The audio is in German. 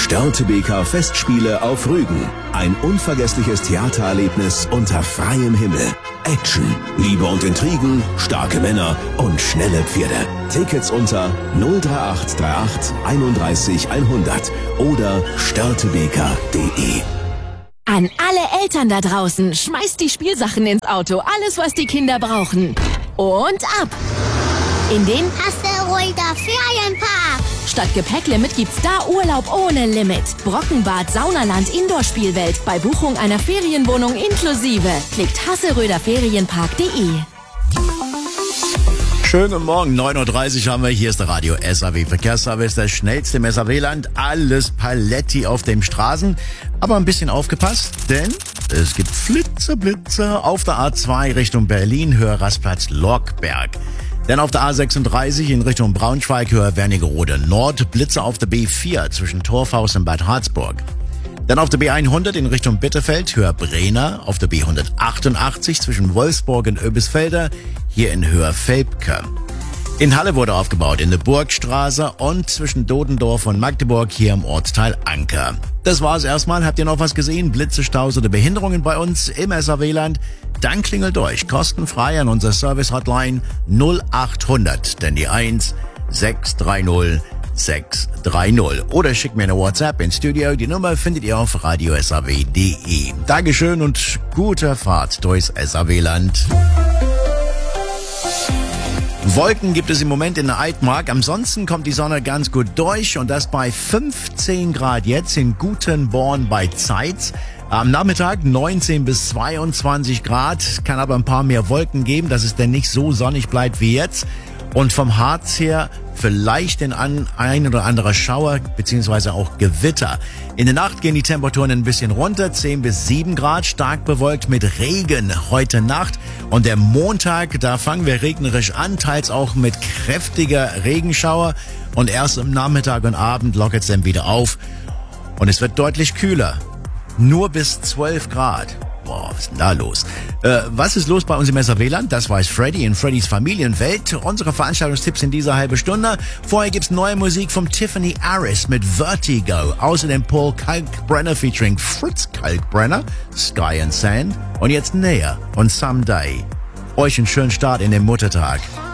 Störtebeker Festspiele auf Rügen. Ein unvergessliches Theatererlebnis unter freiem Himmel. Action, Liebe und Intrigen, starke Männer und schnelle Pferde. Tickets unter 03838 31 100 oder störtebeker.de. An alle Eltern da draußen, schmeißt die Spielsachen ins Auto. Alles, was die Kinder brauchen. Und ab! In den Hasseröder Ferienpark. Statt Gepäcklimit gibt's da Urlaub ohne Limit. Brockenbad, Saunaland, Indoor-Spielwelt. Bei Buchung einer Ferienwohnung inklusive. Klickt hasseröderferienpark.de. Schönen guten Morgen, 9.30 Uhr haben wir. Hier ist der Radio SAW Verkehrsservice, das schnellste im SAW-Land. Alles Paletti auf den Straßen. Aber ein bisschen aufgepasst, denn es gibt Flitzer auf der A2 Richtung Berlin, Höhe Rastplatz Lockberg. Dann auf der A36 in Richtung Braunschweig, Höhe Wernigerode Nord, Blitze auf der B4 zwischen Torfhaus und Bad Harzburg. Dann auf der B100 in Richtung Bitterfeld, Höhe Brenner, auf der B188 zwischen Wolfsburg und Oebisfelder, hier in Höhe Velpke. In Halle wurde aufgebaut, in der Burgstraße und zwischen Dodendorf und Magdeburg, hier im Ortsteil Anker. Das war's erstmal. Habt ihr noch was gesehen? Blitze, Staus oder Behinderungen bei uns im SAW-Land? Dann klingelt durch, kostenfrei an unserer Service-Hotline 0800, denn die 1 630 630. Oder schickt mir eine WhatsApp ins Studio. Die Nummer findet ihr auf radiosaw.de. Dankeschön und gute Fahrt durchs SAW-Land. Wolken gibt es im Moment in der Altmark. Ansonsten kommt die Sonne ganz gut durch und das bei 15 Grad jetzt in Gutenborn bei Zeitz. Am Nachmittag 19 bis 22 Grad. Kann aber ein paar mehr Wolken geben, dass es denn nicht so sonnig bleibt wie jetzt. Und vom Harz her vielleicht ein oder anderer Schauer beziehungsweise auch Gewitter. In der Nacht gehen die Temperaturen ein bisschen runter, 10 bis 7 Grad, stark bewölkt mit Regen heute Nacht. Und der Montag, da fangen wir regnerisch an, teils auch mit kräftiger Regenschauer. Und erst am Nachmittag und Abend lockert es dann wieder auf. Und es wird deutlich kühler. Nur bis 12 Grad. Boah, was ist denn da los? Was ist los bei uns im SAW-Land? Das weiß Freddy in Freddys Familienwelt. Unsere Veranstaltungstipps in dieser halben Stunde. Vorher gibt's neue Musik vom Tiffany Aris mit Vertigo. Außerdem Paul Kalkbrenner featuring Fritz Kalkbrenner, Sky and Sand. Und jetzt Näher und Someday. Euch einen schönen Start in den Muttertag.